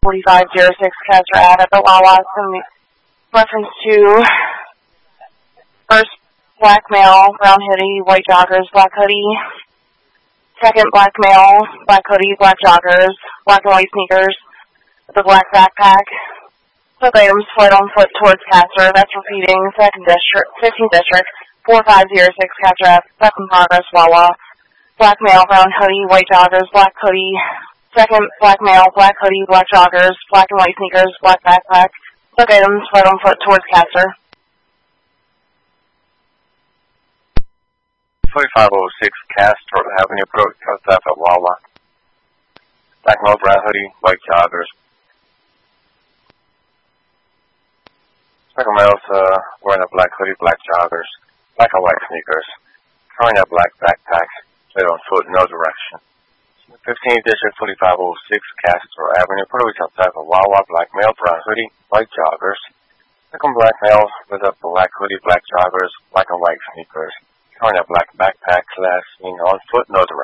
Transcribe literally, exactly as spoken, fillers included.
forty-five oh six Castor Ave at the Wawa. Some reference to first black male, brown hoodie, white joggers, black hoodie. Second black male, black hoodie, black joggers, black and white sneakers, with a black backpack. Took items fled on foot towards Castor. That's repeating. Second district, fifteenth district, four five oh six Castor Ave. That's in progress, Wawa. Black male, brown hoodie, white joggers, black hoodie. Second black male, black hoodie, black joggers, black and white sneakers, black backpack. Took items fled on foot towards Castor. forty-five oh six Castor Avenue approach Castor Ave at Wawa. Black male, brown hoodie, white joggers. Second male's uh, wearing a black hoodie, black joggers, black and white sneakers, carrying a black backpack, fled on foot in no direction. fifteenth district, forty-five oh six Castor Avenue, Puerto Rico, South of Wawa. Black male, brown hoodie, white joggers. Second black male with a black hoodie, black joggers, black and white sneakers, carrying a black backpack, last seen on foot, no direction.